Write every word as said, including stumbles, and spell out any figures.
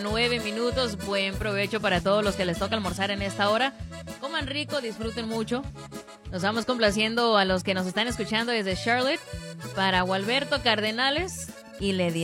Nueve minutos, buen provecho para todos los que les toca almorzar en esta hora. Coman rico, disfruten mucho. Nos vamos complaciendo a los que nos están escuchando desde Charlotte para Gualberto Cardenales y le diré